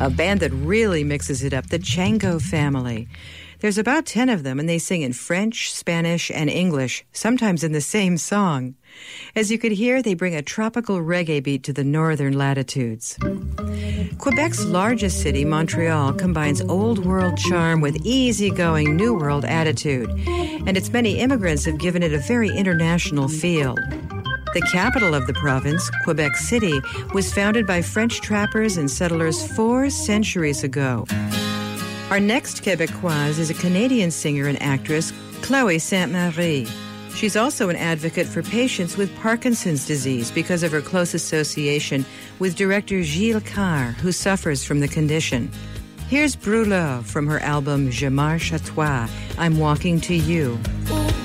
A band that really mixes it up, the Django Family. There's about 10 of them, and they sing in French, Spanish, and English, sometimes in the same song. As you could hear, they bring a tropical reggae beat to the northern latitudes. Quebec's largest city, Montreal, combines old-world charm with easygoing New World attitude, and its many immigrants have given it a very international feel. The capital of the province, Quebec City, was founded by French trappers and settlers 4 centuries ago. Our next Quebecoise is a Canadian singer and actress, Chloe Sainte-Marie. She's also an advocate for patients with Parkinson's disease because of her close association with director Gilles Carre, who suffers from the condition. Here's Brûlot from her album Je marche à toi, I'm walking to you.